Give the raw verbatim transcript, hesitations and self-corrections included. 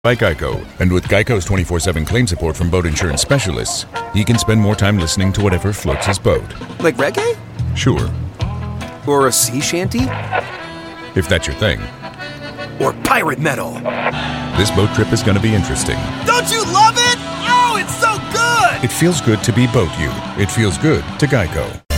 By Geico. And with Geico's twenty-four seven claim support from boat insurance specialists, he can spend more time listening to whatever floats his boat. Like reggae? Sure. Or a sea shanty? If that's your thing. Or pirate metal? This boat trip is going to be interesting. Don't you love it? Oh, it's so good! It feels good to be boat you. It feels good to Geico.